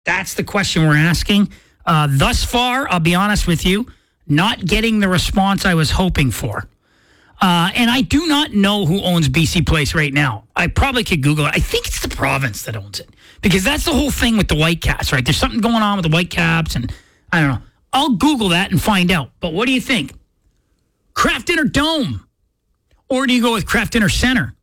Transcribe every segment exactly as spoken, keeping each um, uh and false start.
That's the question we're asking. Uh, thus far, I'll be honest with you, not getting the response I was hoping for. Uh, and I do not know who owns B C Place right now. I probably could Google it. I think it's the province that owns it. Because that's the whole thing with the Whitecaps, right? There's something going on with the Whitecaps, and I don't know. I'll Google that and find out. But what do you think? Kraft Dinner Dome? Or do you go with Kraft Dinner Center?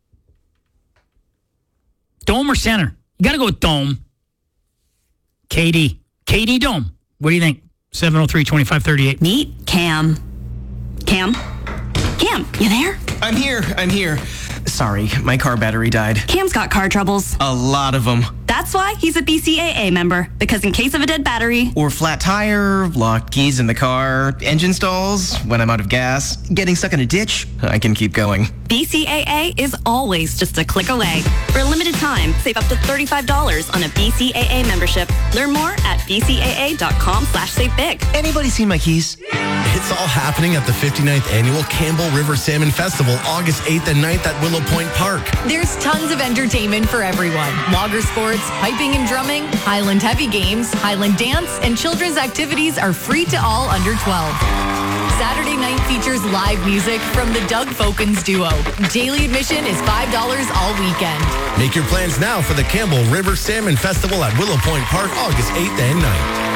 Dome or Center? You got to go with Dome. K D. K D Dome. What do you think? seven oh three, twenty-five thirty-eight. Meet Cam. Cam? Cam, you there? I'm here. I'm here. Sorry, my car battery died. Cam's got car troubles. A lot of them. That's why he's a B C A A member. Because in case of a dead battery... Or flat tire, locked keys in the car, engine stalls, when I'm out of gas, getting stuck in a ditch, I can keep going. B C A A is always just a click away. For a limited time, save up to thirty-five dollars on a B C A A membership. Learn more at bcaa.com slash save big. Anybody seen my keys? It's all happening at the fifty-ninth Annual Campbell River Salmon Festival, August eighth and ninth at Willow Point Park. There's tons of entertainment for everyone. Logger sports, piping and drumming, Highland heavy games, Highland dance, and children's activities are free to all under twelve. Saturday night features live music from the Doug Folkens Duo. Daily admission is five dollars all weekend. Make your plans now for the Campbell River Salmon Festival at Willow Point Park, August eighth and ninth.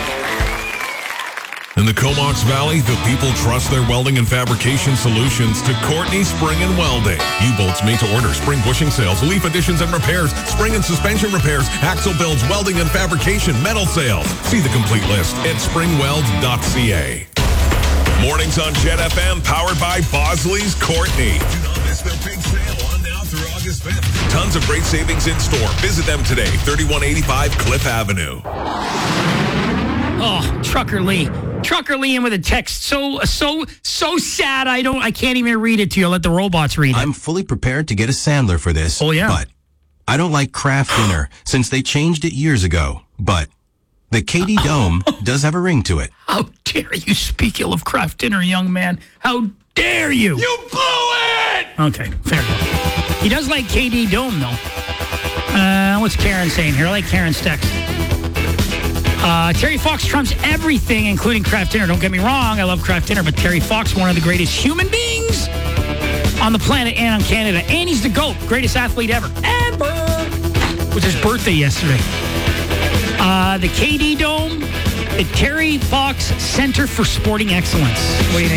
In the Comox Valley, the people trust their welding and fabrication solutions to Courtney Spring and Welding. U-bolts made to order, spring bushing sales, leaf additions and repairs, spring and suspension repairs, axle builds, welding and fabrication, metal sales. See the complete list at spring weld dot c a. Mornings on Jet F M, powered by Bosley's Courtney. Do not miss their big sale on now through August fifth. Tons of great savings in store. Visit them today, thirty-one eighty-five Cliff Avenue. Oh, Trucker Lee. Trucker Lee in with a text. So, so, so sad. I don't, I can't even read it to you. I'll let the robots read it. I'm fully prepared to get a Sandler for this. Oh, yeah. But I don't like Kraft Dinner since they changed it years ago. But the K D Dome does have a ring to it. How dare you speak ill of Kraft Dinner, young man? How dare you? You blew it! Okay, fair enough. He does like K D Dome, though. Uh, what's Karen saying here? I like Karen's text. Uh, Terry Fox trumps everything, including Kraft Dinner. Don't get me wrong, I love Kraft Dinner, but Terry Fox, one of the greatest human beings on the planet and on Canada. And he's the GOAT, greatest athlete ever. Ever! It was his birthday yesterday. Uh, the K D Dome, the Terry Fox Center for Sporting Excellence. What do you think?